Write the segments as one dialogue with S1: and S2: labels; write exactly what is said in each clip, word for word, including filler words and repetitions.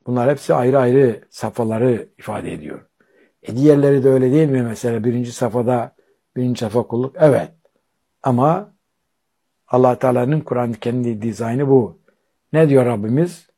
S1: Bunlar hepsi ayrı ayrı safhaları ifade ediyor. E diğerleri de öyle değil mi? Mesela birinci safhada birinci safha kulluk. Evet. Ama Allah Teala'nın Kur'an-ı Kerim'de dizaynı bu. Ne diyor Rabbimiz?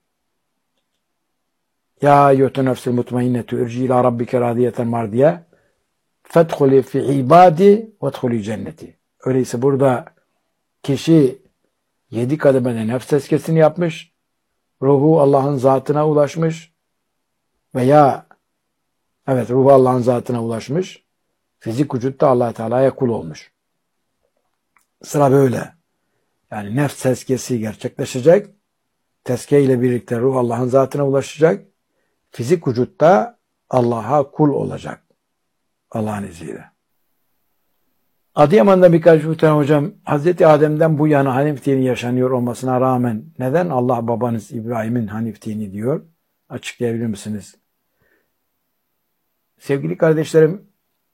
S1: Ya eyyühen nefsul mutmainnetü irci ila rabbike radiyeten mardiye fedhuli fi ibadi vedhuli cenneti. Öyleyse burada kişi yedi kademede nefs tezkiyesini yapmış, ruhu Allah'ın zatına ulaşmış veya evet ruhu Allah'ın zatına ulaşmış, fizik vücutta Allah Teala'ya kul olmuş. Sıra böyle. Yani nefs tezkiyesi gerçekleşecek, tezkiye ile birlikte ruh Allah'ın zatına ulaşacak, fizik vücutta Allah'a kul olacak. Allah'ın izniyle. Adıyaman'da birkaç muhterem hocam, Hazreti Adem'den bu yana Hanif dini yaşanıyor olmasına rağmen neden Allah babanız İbrahim'in Hanif dini diyor? Açıklayabilir misiniz? Sevgili kardeşlerim,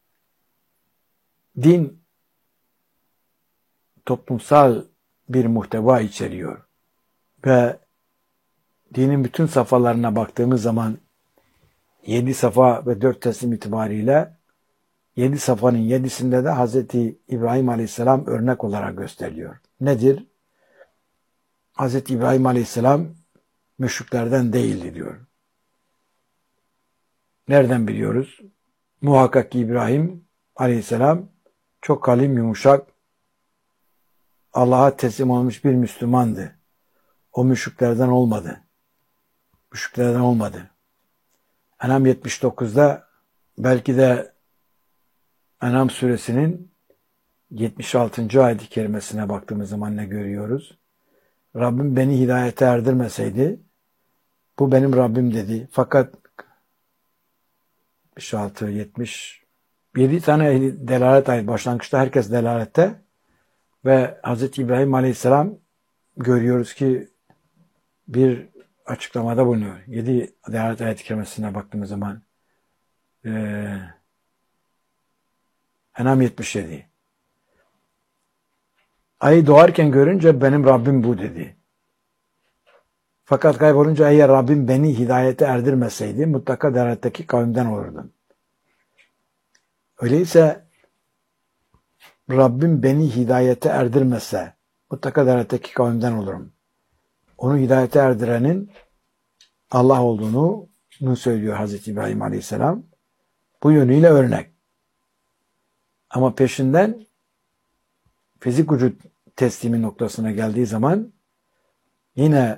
S1: din toplumsal bir muhteva içeriyor. Ve dinin bütün safhalarına baktığımız zaman yedi safa ve dört teslim itibariyle yedi safhanın yedisinde de Hazreti İbrahim Aleyhisselam örnek olarak gösteriliyor. Nedir? Hazreti İbrahim Aleyhisselam müşriklerden değildi diyor. Nereden biliyoruz? Muhakkak ki İbrahim Aleyhisselam çok kalim, yumuşak, Allah'a teslim olmuş bir Müslümandı. O müşriklerden olmadı. Müşriklerden olmadı. En'am yetmiş dokuzda belki de En'am suresinin yetmiş altıncı ayet-i kerimesine baktığımız zaman ne görüyoruz? Rabbim beni hidayete erdirmeseydi bu benim Rabbim dedi. Fakat yetmiş altı, yetmiş yedi tane delalet ayet. Başlangıçta herkes delalette ve Hazreti İbrahim Aleyhisselam görüyoruz ki bir açıklamada bulunuyor. yedi delalet ayet-i kerimesine baktığımız zaman ee, En'am yetmiş yedi. Ayı doğarken görünce benim Rabbim bu dedi. Fakat kaybolunca eğer Rabbim beni hidayete erdirmeseydi mutlaka delaletteki kavimden olurdum. Öyleyse Rabbim beni hidayete erdirmese mutlaka delaletteki kavimden olurum. Onu hidayete erdirenin Allah olduğunu söylüyor Hazreti İbrahim Aleyhisselam. Bu yönüyle örnek. Ama peşinden fizik vücut teslimi noktasına geldiği zaman yine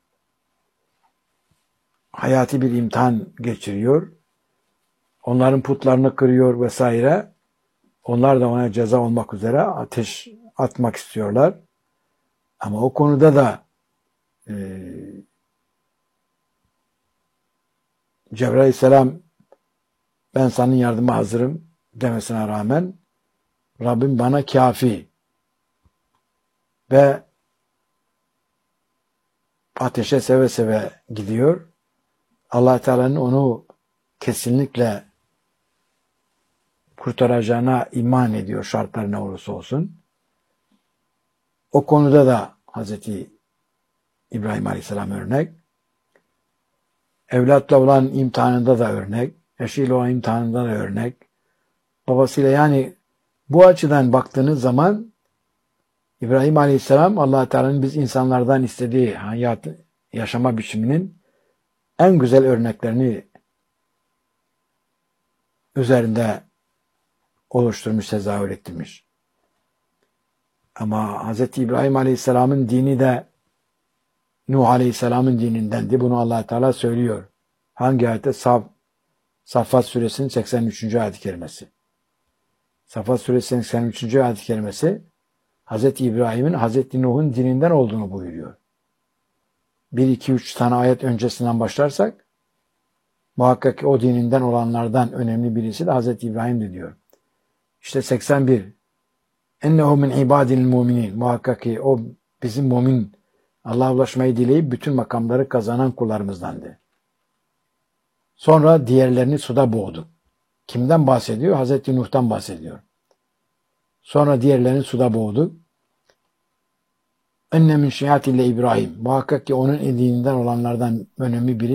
S1: hayati bir imtihan geçiriyor. Onların putlarını kırıyor vesaire. Onlar da ona ceza olmak üzere ateş atmak istiyorlar. Ama o konuda da e, Cebrail Aleyhisselam ben senin yardıma hazırım demesine rağmen Rabbim bana kafi ve ateşe seve seve gidiyor. Allah Teala'nın onu kesinlikle kurtaracağına iman ediyor şartlar ne olursa olsun. O konuda da Hazreti İbrahim Aleyhisselam örnek. Evlatla olan imtihanında da örnek. Eşiyle olan imtihanında da örnek. Babasıyla yani bu açıdan baktığınız zaman İbrahim Aleyhisselam Allah Teala'nın biz insanlardan istediği hayat yaşama biçiminin en güzel örneklerini üzerinde oluşturmuş, tezahür ettirmiş. Ama Hz. İbrahim Aleyhisselam'ın dini de Nuh Aleyhisselam'ın dinindendi. Bunu Allah Teala söylüyor. Hangi ayette? Saf, Saffat Suresinin seksen üçüncü ayet-i kerimesi. Saffat Suresinin seksen üçüncü ayet-i kerimesi Hz. İbrahim'in Hz. Nuh'un dininden olduğunu buyuruyor. bir, iki, üç tane ayet öncesinden başlarsak muhakkak ki o dininden olanlardan önemli birisi de Hz. İbrahim'di diyor. İşte seksen bir. Ennehu min ibadil muminin. Muhakkak ki o bizim mumin, Allah'a ulaşmayı dileyip bütün makamları kazanan kullarımızdandı. Sonra diğerlerini suda boğdu. Kimden bahsediyor? Hz. Nuh'tan bahsediyor. Sonra diğerlerini suda boğdu. Enne min şiatille İbrahim. Muhakkak ki onun dininden olanlardan önemli biri